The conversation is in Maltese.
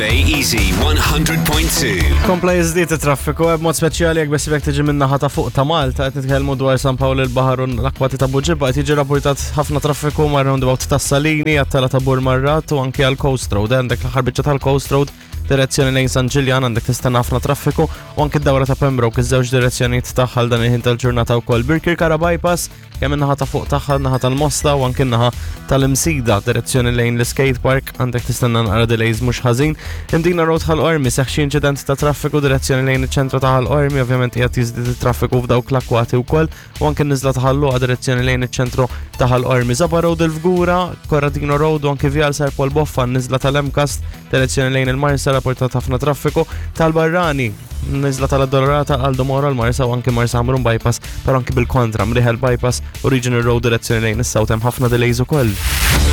Bay Easy 100.2. Kompla jiżdied it-traffiku b'mod speċjali jekk besibek tiġi min-naħa ta' fuq ta' Malta qed nitkellmu dwar San Pawl il-Baħar u l-akwati ta' Buġibba qed jiġi rapportat ħafna traffiku mar roundabout ta' Salini għat-tala ta' Burmarrat u anke għal Coast Road. Għandek l-aħħar biċċa tal-Coast Road direzzjoni lejn San Ġiljan għandek tistenna ħafna traffiku u anke d-dawra ta' Pembroke iż-żewġ direzzjonijiet tagħha dan il-ħin tal-ġurnata wkoll. Birkirkara bypass kemm in-naħa ta' fuq tagħha naħa tal-Mosta u anke naħa tal-Imsida direzzjoni lejn l-skate park għandek tistenna naqra delays mhux ħażin. Imdina Road ħal-Qormi seħħ xi inċident ta' traffiku direzzjoni lejn iċ-ċentru ta' ħal-Qormi ovvjament qiegħed jiżdied it-traffiku f'dawk l-akwati wkoll u anke n-niżla ta' ħalluqa direzzjoni lejn iċ-ċentru ta' ħal-Qormi. Zaba Road il-Fgura, Corradino Road u anke Vjal Sarpol Boffa n-niżla tal-Emkast direzzjoni lejn il-Marsa rapportat ħafna traffiku tal-Barrani. Nizla tal-Addolorata għal-Domora l-Marsa u anke Marsa Amrun bypass, pero anke bil-kontra mriħel bypass u Regional Road direzzjoni lejn is-South hemm ħafna delays ukoll.